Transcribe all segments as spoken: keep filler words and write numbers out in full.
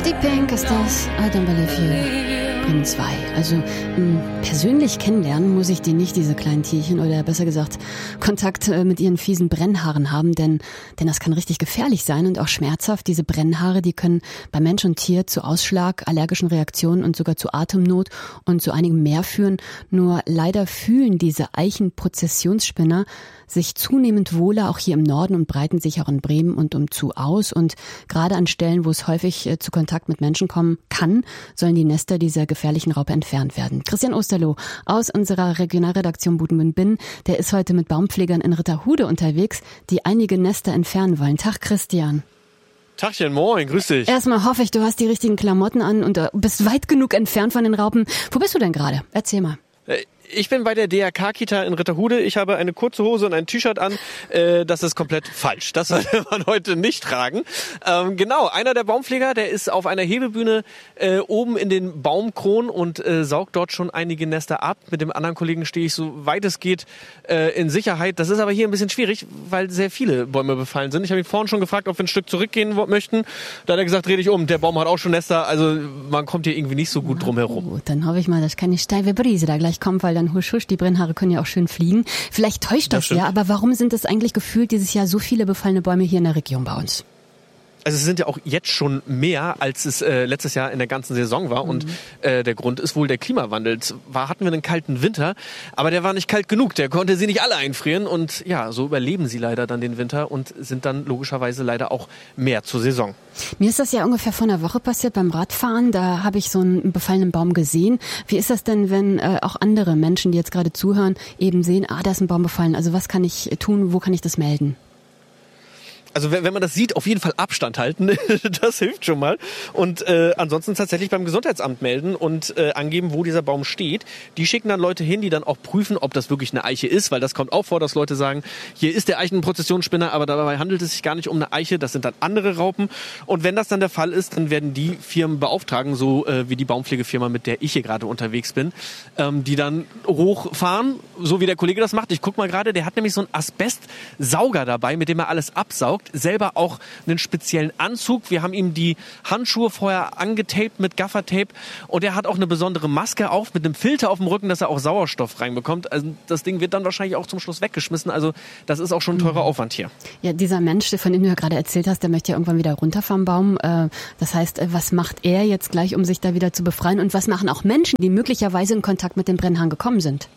Deep Pink ist das, I Don't Believe You, Bremen zwei. Also mh, persönlich kennenlernen muss ich die nicht, diese kleinen Tierchen, oder besser gesagt Kontakt äh, mit ihren fiesen Brennhaaren haben, denn, denn das kann richtig gefährlich sein und auch schmerzhaft. Diese Brennhaare, die können bei Mensch und Tier zu Ausschlag, allergischen Reaktionen und sogar zu Atemnot und zu einigem mehr führen. Nur leider fühlen diese Eichenprozessionsspinner sich zunehmend wohler, auch hier im Norden, und breiten sich auch in Bremen und umzu aus. Und gerade an Stellen, wo es häufig äh, zu Kontakt mit Menschen kommen kann, sollen die Nester dieser gefährlichen Raupe entfernt werden. Christian Osterloh aus unserer Regionalredaktion Buten-Bin, der ist heute mit Baumpflegern in Ritterhude unterwegs, die einige Nester entfernen wollen. Tag, Christian. Tagchen, moin, grüß dich. Erstmal hoffe ich, du hast die richtigen Klamotten an und äh, bist weit genug entfernt von den Raupen. Wo bist du denn gerade? Erzähl mal. Äh, Ich bin bei der D R K-Kita in Ritterhude. Ich habe eine kurze Hose und ein T-Shirt an. Äh, das ist komplett falsch. Das sollte man heute nicht tragen. Ähm, genau, einer der Baumpfleger, der ist auf einer Hebebühne äh, oben in den Baumkronen und äh, saugt dort schon einige Nester ab. Mit dem anderen Kollegen stehe ich, so weit es geht, äh, in Sicherheit. Das ist aber hier ein bisschen schwierig, weil sehr viele Bäume befallen sind. Ich habe ihn vorhin schon gefragt, ob wir ein Stück zurückgehen möchten. Da hat er gesagt, dreh dich um. Der Baum hat auch schon Nester. Also man kommt hier irgendwie nicht so gut drum herum. Oh, dann hoffe ich mal, dass keine steife Brise da gleich kommt, weil dann husch, husch, die Brennhaare können ja auch schön fliegen. Vielleicht täuscht das, das ja, aber warum sind es eigentlich gefühlt dieses Jahr so viele befallene Bäume hier in der Region bei uns? Also es sind ja auch jetzt schon mehr, als es äh, letztes Jahr in der ganzen Saison war. Mhm. Und äh, der Grund ist wohl der Klimawandel. Zwar hatten wir einen kalten Winter, aber der war nicht kalt genug. Der konnte sie nicht alle einfrieren. Und ja, so überleben sie leider dann den Winter und sind dann logischerweise leider auch mehr zur Saison. Mir ist das ja ungefähr vor einer Woche passiert beim Radfahren. Da habe ich so einen befallenen Baum gesehen. Wie ist das denn, wenn äh, auch andere Menschen, die jetzt gerade zuhören, eben sehen, ah, da ist ein Baum befallen. Also was kann ich tun? Wo kann ich das melden? Also wenn man das sieht, auf jeden Fall Abstand halten, das hilft schon mal. Und äh, ansonsten tatsächlich beim Gesundheitsamt melden und äh, angeben, wo dieser Baum steht. Die schicken dann Leute hin, die dann auch prüfen, ob das wirklich eine Eiche ist, weil das kommt auch vor, dass Leute sagen, hier ist der Eichenprozessionsspinner, aber dabei handelt es sich gar nicht um eine Eiche, das sind dann andere Raupen. Und wenn das dann der Fall ist, dann werden die Firmen beauftragen, so äh, wie die Baumpflegefirma, mit der ich hier gerade unterwegs bin, ähm, die dann hochfahren, so wie der Kollege das macht. Ich guck mal gerade, der hat nämlich so einen Asbestsauger dabei, mit dem er alles absaugt. Selber auch einen speziellen Anzug. Wir haben ihm die Handschuhe vorher angetaped mit Gaffertape und er hat auch eine besondere Maske auf mit einem Filter auf dem Rücken, dass er auch Sauerstoff reinbekommt. Also das Ding wird dann wahrscheinlich auch zum Schluss weggeschmissen. Also das ist auch schon ein teurer Aufwand hier. Ja, dieser Mensch, von dem du ja gerade erzählt hast, der möchte ja irgendwann wieder runter vom Baum. Das heißt, was macht er jetzt gleich, um sich da wieder zu befreien? Und was machen auch Menschen, die möglicherweise in Kontakt mit dem Brennhahn gekommen sind?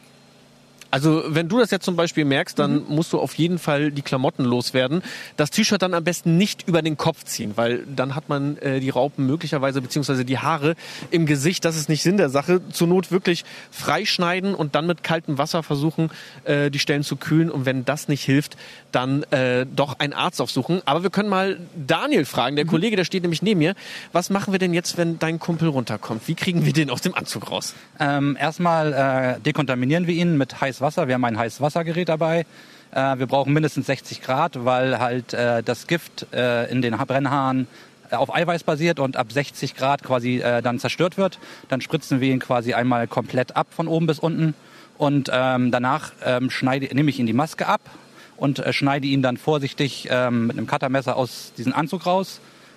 Also wenn du das jetzt zum Beispiel merkst, dann mhm. musst du auf jeden Fall die Klamotten loswerden. Das T-Shirt dann am besten nicht über den Kopf ziehen, weil dann hat man äh, die Raupen möglicherweise beziehungsweise die Haare im Gesicht. Das ist nicht Sinn der Sache. Zur Not wirklich freischneiden und dann mit kaltem Wasser versuchen, äh, die Stellen zu kühlen. Und wenn das nicht hilft, dann äh, doch einen Arzt aufsuchen. Aber wir können mal Daniel fragen, der mhm. Kollege, der steht nämlich neben mir. Was machen wir denn jetzt, wenn dein Kumpel runterkommt? Wie kriegen wir den aus dem Anzug raus? Ähm, erstmal äh, dekontaminieren wir ihn mit heißem Wasser. Wir haben ein Heißwassergerät dabei. Äh, wir brauchen mindestens sechzig Grad, weil halt äh, das Gift äh, in den Brennhaaren äh, auf Eiweiß basiert und ab sechzig Grad quasi äh, dann zerstört wird. Dann spritzen wir ihn quasi einmal komplett ab von oben bis unten und ähm, danach ähm, schneide, nehme ich ihn die Maske ab und äh, schneide ihn dann vorsichtig ähm, mit einem Cuttermesser aus diesem Anzug raus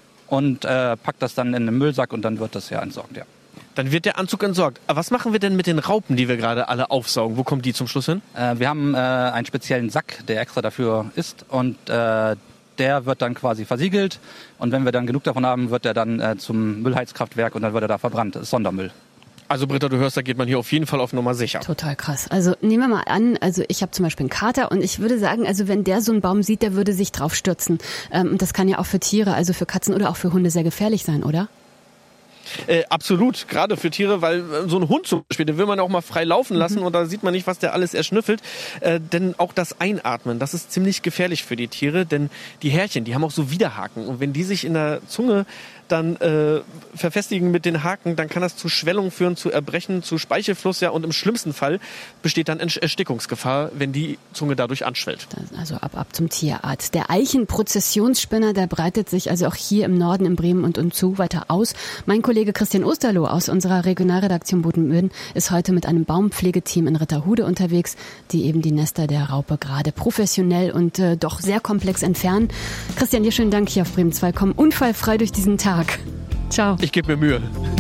und äh, pack das dann in einen Müllsack und dann wird das ja entsorgt, ja. Dann wird der Anzug entsorgt. Aber was machen wir denn mit den Raupen, die wir gerade alle aufsaugen? Wo kommen die zum Schluss hin? Äh, wir haben äh, einen speziellen Sack, der extra dafür ist und äh, der wird dann quasi versiegelt und wenn wir dann genug davon haben, wird der dann äh, zum Müllheizkraftwerk und dann wird er da verbrannt. Das ist Sondermüll. Also Britta, du hörst, da geht man hier auf jeden Fall auf Nummer sicher. Total krass. Also nehmen wir mal an, also ich habe zum Beispiel einen Kater und ich würde sagen, also wenn der so einen Baum sieht, der würde sich drauf stürzen. Ähm, und das kann ja auch für Tiere, also für Katzen oder auch für Hunde sehr gefährlich sein, oder? Äh, absolut, gerade für Tiere, weil äh, so ein Hund zum Beispiel, den will man auch mal frei laufen lassen mhm. und da sieht man nicht, was der alles erschnüffelt. Äh, denn auch das Einatmen, das ist ziemlich gefährlich für die Tiere, denn die Härchen, die haben auch so Widerhaken und wenn die sich in der Zunge dann äh, verfestigen mit den Haken, dann kann das zu Schwellung führen, zu Erbrechen, zu Speichelfluss, ja, und im schlimmsten Fall besteht dann Erstickungsgefahr, wenn die Zunge dadurch anschwellt. Also ab, ab zum Tierarzt. Der Eichenprozessionsspinner, der breitet sich also auch hier im Norden, in Bremen und umzu weiter aus. Mein Kollege Christian Osterloh aus unserer Regionalredaktion Buten-Bin ist heute mit einem Baumpflegeteam in Ritterhude unterwegs, die eben die Nester der Raupe gerade professionell und äh, doch sehr komplex entfernen. Christian, dir schönen Dank hier auf Bremen zwei. Komm unfallfrei durch diesen Tag. Ciao. Ich gebe mir Mühe.